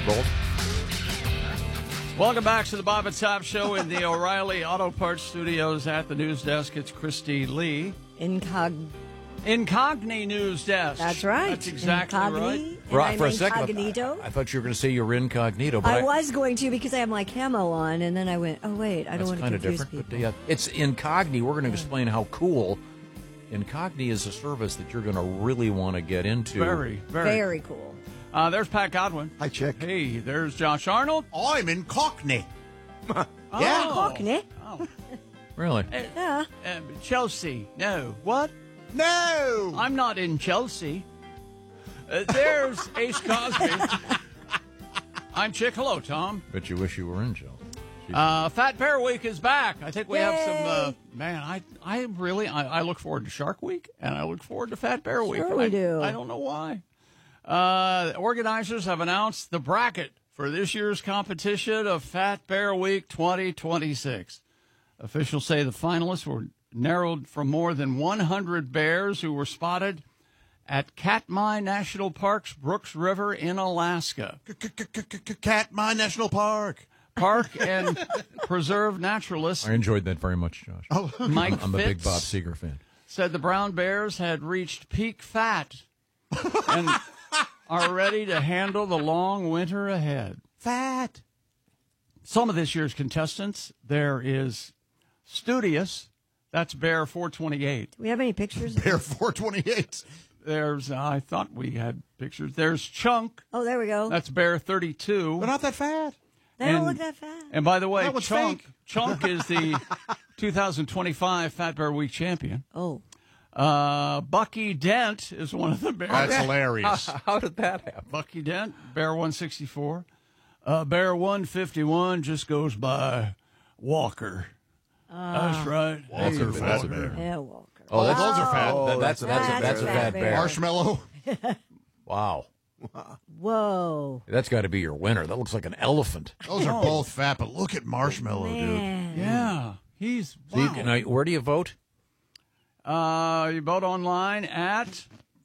both. Welcome back to the Bob and Tom Show in the O'Reilly Auto Parts Studios at the news desk. It's Christy Lee. Incogni news desk. That's right. That's exactly right. Right, for a second, incognito. I thought you were going to say you were incognito. But I was going to because I have my camo on, and then I went, oh, wait, I don't want to confuse different, people. but it's Incogni. We're going to explain how cool Incogni is a service that you're going to really want to get into. Very cool. There's Pat Godwin. Hi, Chick. Hey, there's Josh Arnold. I'm in Cockney. Yeah. Cockney. Oh. Really? Yeah. Chelsea. No. What? No! I'm not in Chelsea. There's Ace Cosby. I'm Chick. Hello, Tom. Bet you wish you were in Chelsea. Fat Bear Week is back. I think we Yay. have some. I look forward to Shark Week, and I look forward to Fat Bear Week. Sure we do. I don't know why. Organizers have announced the bracket for this year's competition of Fat Bear Week 2026. Officials say the finalists were narrowed from more than 100 bears who were spotted at Katmai National Park's Brooks River in Alaska. Katmai National Park. Park and preserve naturalist I enjoyed that very much, Josh. Mike I'm a big Fitz Bob Seger fan. said the brown bears had reached peak fat and are ready to handle the long winter ahead. Fat. Some of this year's contestants, there is Studious, that's Bear 428. Do we have any pictures? Bear 428. There's, I thought we had pictures. There's Chunk, Oh, there we go. that's Bear 32. They're not that fat. They don't and- look that fat. And by the way, That one's Chunk fake. is the 2025 Fat Bear Week champion. Oh. Bucky Dent is one of the bears. That's hilarious. How did that happen? Bucky Dent, Bear 164. Bear 151 just goes by Walker. That's right. Walker, fat bear. Yeah, Walker. Oh, Those are fat. Oh, that's a fat bear. Marshmallow. Wow. Whoa. That's got to be your winner. That looks like an elephant. Those are both fat, but look at Marshmallow, dude. Man. Yeah, he's So wow. where do you vote? You vote online at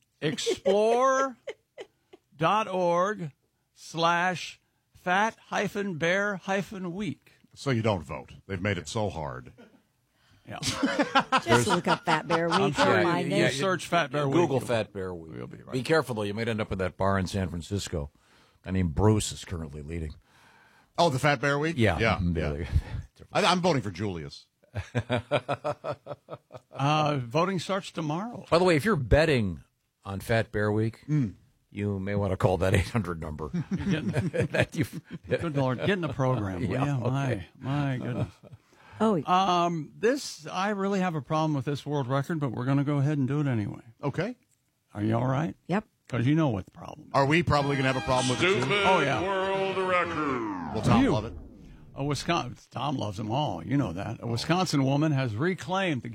explore.org/fat-bear-week. So you don't vote. They've made it so hard. Yeah. Just look up Fat Bear Week. sure You'll you- find you it. search Fat Bear Week. Google Fat Bear Week. We'll be right Be careful, though. You might end up in that bar in San Francisco. A guy named Bruce is currently leading. Oh, the Fat Bear Week? Yeah. Yeah. Mhm. yeah. I'm voting for Julius. Voting starts tomorrow. By the way, if you're betting on Fat Bear Week, you may want to call that 800 number. Good Lord, get in the program. Yeah, My goodness. Oh, I really have a problem with this world record, but we're going to go ahead and do it anyway. Okay. Are you all right? yep. Because you know what the problem is. Are we probably going to have a problem with it, too? Oh, yeah. World record. Well, Tom You. love it. Tom loves them all. You know that. A Wisconsin woman has reclaimed the